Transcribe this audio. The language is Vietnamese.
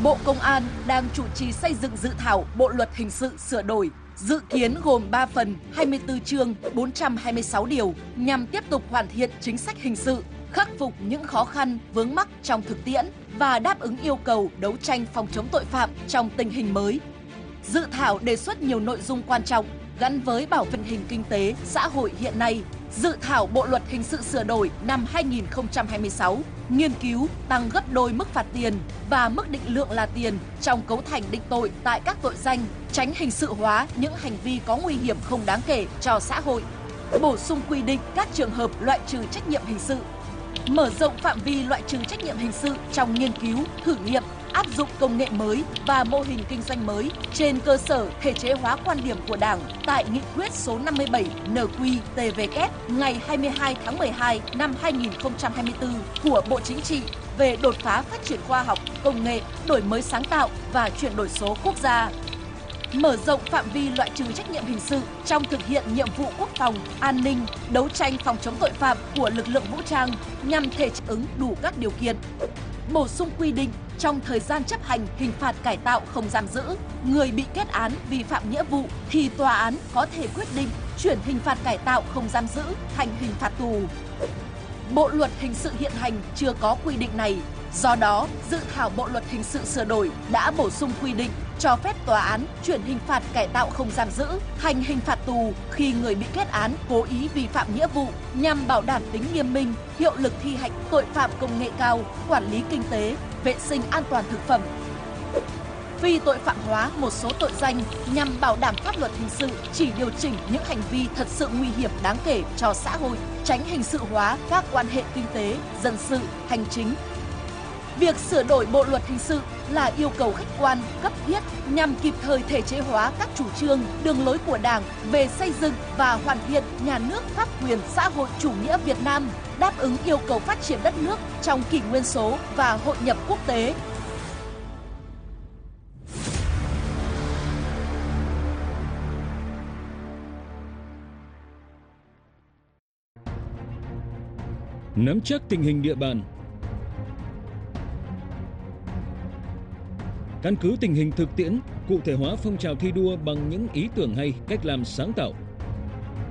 Bộ Công an đang chủ trì xây dựng dự thảo Bộ luật hình sự sửa đổi, dự kiến gồm 3 phần, 24 chương, 426 điều nhằm tiếp tục hoàn thiện chính sách hình sự, khắc phục những khó khăn, vướng mắc trong thực tiễn và đáp ứng yêu cầu đấu tranh phòng chống tội phạm trong tình hình mới. Dự thảo đề xuất nhiều nội dung quan trọng gắn với bảo vệ tình hình kinh tế, xã hội hiện nay. Dự thảo Bộ luật hình sự sửa đổi năm 2026 nghiên cứu tăng gấp đôi mức phạt tiền và mức định lượng là tiền trong cấu thành định tội tại các tội danh, tránh hình sự hóa những hành vi có nguy hiểm không đáng kể cho xã hội, bổ sung quy định các trường hợp loại trừ trách nhiệm hình sự, mở rộng phạm vi loại trừ trách nhiệm hình sự trong nghiên cứu, thử nghiệm, áp dụng công nghệ mới và mô hình kinh doanh mới trên cơ sở thể chế hóa quan điểm của Đảng tại Nghị quyết số 57 NQ-TVK ngày 22 tháng 12 năm 2024 của Bộ Chính trị về đột phá phát triển khoa học, công nghệ, đổi mới sáng tạo và chuyển đổi số quốc gia. Mở rộng phạm vi loại trừ trách nhiệm hình sự trong thực hiện nhiệm vụ quốc phòng, an ninh, đấu tranh phòng chống tội phạm của lực lượng vũ trang nhằm thể ứng đủ các điều kiện. Bổ sung quy định trong thời gian chấp hành hình phạt cải tạo không giam giữ, người bị kết án vi phạm nghĩa vụ thì tòa án có thể quyết định chuyển hình phạt cải tạo không giam giữ thành hình phạt tù. Bộ luật hình sự hiện hành chưa có quy định này, do đó dự thảo Bộ luật hình sự sửa đổi đã bổ sung quy định cho phép tòa án chuyển hình phạt cải tạo không giam giữ thành hình phạt tù khi người bị kết án cố ý vi phạm nghĩa vụ nhằm bảo đảm tính nghiêm minh, hiệu lực thi hành tội phạm công nghệ cao, quản lý kinh tế, vệ sinh an toàn thực phẩm. Phi tội phạm hóa một số tội danh nhằm bảo đảm pháp luật hình sự chỉ điều chỉnh những hành vi thật sự nguy hiểm đáng kể cho xã hội, tránh hình sự hóa các quan hệ kinh tế, dân sự, hành chính. Việc sửa đổi Bộ luật hình sự là yêu cầu khách quan, cấp thiết nhằm kịp thời thể chế hóa các chủ trương, đường lối của Đảng về xây dựng và hoàn thiện nhà nước pháp quyền xã hội chủ nghĩa Việt Nam, đáp ứng yêu cầu phát triển đất nước trong kỷ nguyên số và hội nhập quốc tế. Nắm chắc tình hình địa bàn. Căn cứ tình hình thực tiễn, cụ thể hóa phong trào thi đua bằng những ý tưởng hay, cách làm sáng tạo,